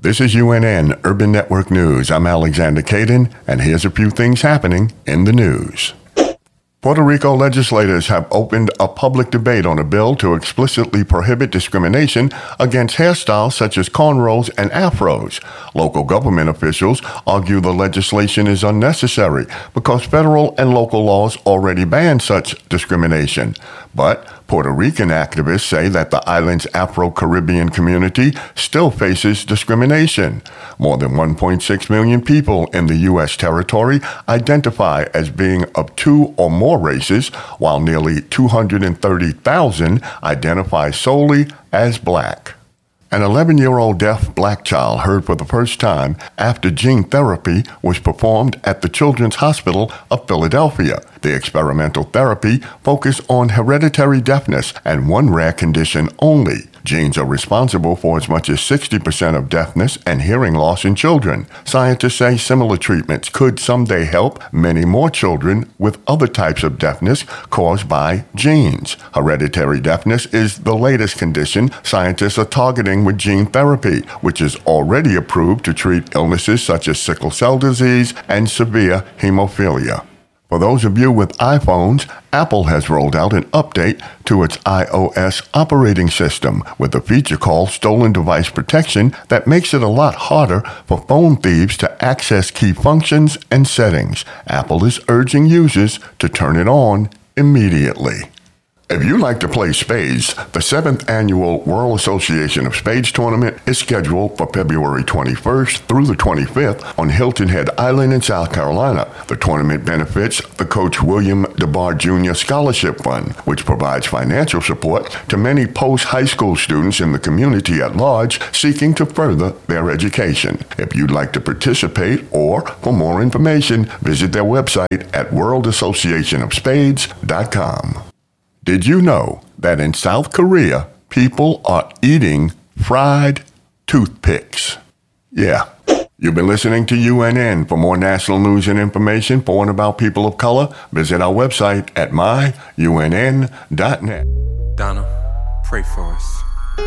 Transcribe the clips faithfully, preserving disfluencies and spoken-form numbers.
This is U N N Urban Network News. I'm Alexander Caden, and here's a few things happening in the news. Puerto Rico legislators have opened a public debate on a bill to explicitly prohibit discrimination against hairstyles such as cornrows and afros. Local government officials argue the legislation is unnecessary because federal and local laws already ban such discrimination. But Puerto Rican activists say that the island's Afro-Caribbean community still faces discrimination. More than one point six million people in the U S territory identify as being of two or more races, while nearly two hundred thirty thousand identify solely as black. An eleven-year-old deaf black child heard for the first time after gene therapy was performed at the Children's Hospital of Philadelphia. The experimental therapy focused on hereditary deafness and one rare condition only. Genes are responsible for as much as sixty percent of deafness and hearing loss in children. Scientists say similar treatments could someday help many more children with other types of deafness caused by genes. Hereditary deafness is the latest condition scientists are targeting with gene therapy, which is already approved to treat illnesses such as sickle cell disease and severe hemophilia. For those of you with iPhones, Apple has rolled out an update to its iOS operating system with a feature called Stolen Device Protection that makes it a lot harder for phone thieves to access key functions and settings. Apple is urging users to turn it on immediately. If you like to play spades, the seventh Annual World Association of Spades Tournament is scheduled for February twenty-first through the twenty-fifth on Hilton Head Island in South Carolina. The tournament benefits the Coach William DeBar Junior Scholarship Fund, which provides financial support to many post-high school students in the community at large seeking to further their education. If you'd like to participate or for more information, visit their website at world association of spades dot com. Did you know that in South Korea, people are eating fried toothpicks? Yeah. You've been listening to U N N. For more national news and information for and about people of color, visit our website at my U N N dot net. Donna, pray for us.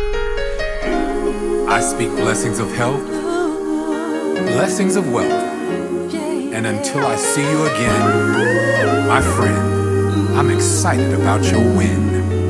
I speak blessings of health, blessings of wealth, and until I see you again, my friend, I'm excited about your win.